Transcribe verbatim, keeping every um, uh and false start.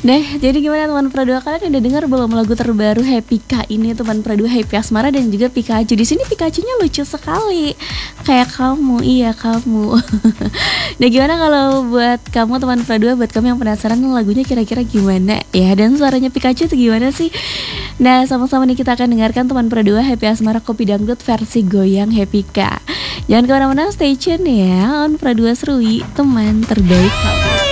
Nah, jadi gimana teman Pradua, kalian udah dengar belum lagu terbaru Happy Ka ini teman Pradua, Happy Asmara dan juga Pikachu. Di sini Pikachunya lucu sekali. Kayak kamu, iya kamu. Nah, gimana kalau buat kamu teman Pradua, buat kamu yang penasaran lagunya kira-kira gimana ya, dan suaranya Pikachu itu gimana sih? Nah, sama-sama nih kita akan dengarkan teman Pradua, Happy Asmara Kopi Dangdut versi goyang Happy Ka. Jangan kemana-mana, stay tune ya on Pradua Serui, teman terbaik kamu.